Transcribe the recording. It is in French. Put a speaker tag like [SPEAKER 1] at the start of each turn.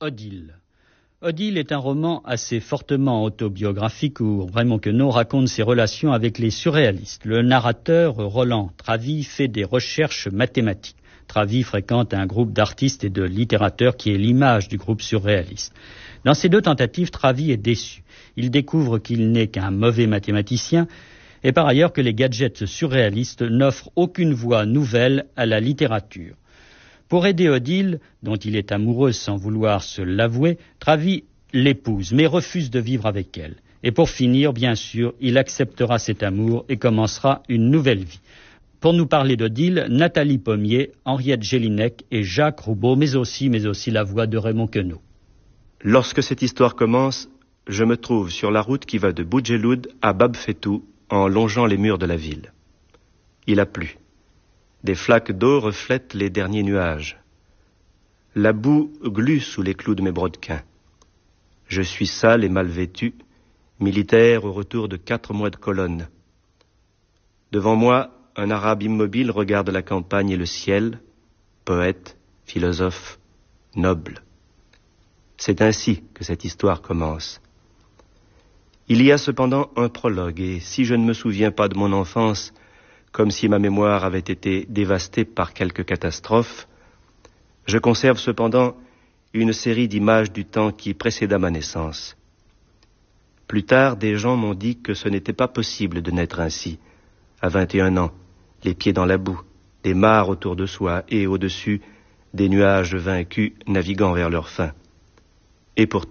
[SPEAKER 1] Odile. Odile est un roman assez fortement autobiographique où Raymond Queneau raconte ses relations avec les surréalistes. Le narrateur, Roland Travy, fait des recherches mathématiques. Travy fréquente un groupe d'artistes et de littérateurs qui est l'image du groupe surréaliste. Dans ces deux tentatives, Travy est déçu. Il découvre qu'il n'est qu'un mauvais mathématicien et par ailleurs que les gadgets surréalistes n'offrent aucune voie nouvelle à la littérature. Pour aider Odile, dont il est amoureux sans vouloir se l'avouer, Travy l'épouse, mais refuse de vivre avec elle. Et pour finir, bien sûr, il acceptera cet amour et commencera une nouvelle vie. Pour nous parler d'Odile, Nathalie Pommier, Henriette Gélinec et Jacques Roubaud, mais aussi la voix de Raymond Queneau.
[SPEAKER 2] Lorsque cette histoire commence, je me trouve sur la route qui va de Boudjelloud à Bab Fetou, en longeant les murs de la ville. Il a plu. Des flaques d'eau reflètent les derniers nuages. La boue glue sous les clous de mes brodequins. Je suis sale et mal vêtu, militaire au retour de 4 mois de colonne. Devant moi, un arabe immobile regarde la campagne et le ciel, poète, philosophe, noble. C'est ainsi que cette histoire commence. Il y a cependant un prologue, et si je ne me souviens pas de mon enfance, comme si ma mémoire avait été dévastée par quelque catastrophe, je conserve cependant une série d'images du temps qui précéda ma naissance. Plus tard, des gens m'ont dit que ce n'était pas possible de naître ainsi, à 21 ans, les pieds dans la boue, des mares autour de soi et au-dessus, des nuages vaincus naviguant vers leur fin. Et pourtant,